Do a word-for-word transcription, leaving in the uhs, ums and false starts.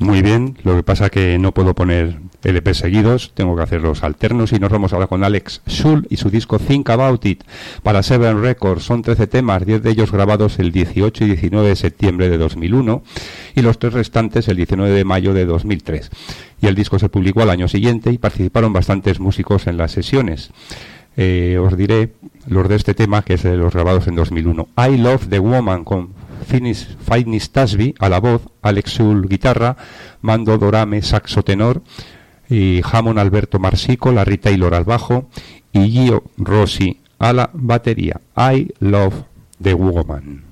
Muy bien, lo que pasa que no puedo poner L P seguidos, tengo que hacerlos alternos y nos vamos ahora con Alex Schul y su disco Think About It para Seven Records. Son trece temas, diez de ellos grabados el dieciocho y diecinueve de septiembre de dos mil uno y los tres restantes el diecinueve de mayo de dos mil tres. Y el disco se publicó al año siguiente y participaron bastantes músicos en las sesiones. Eh, os diré los de este tema, que es de los grabados en dos mil uno. I Love the Woman con Finis Tasby a la voz, Alex Schul guitarra, Mando Dorame saxo tenor y Hammond Alberto Marsico, Larry Taylor al bajo y Gio Rossi a la batería. I Love the Woman.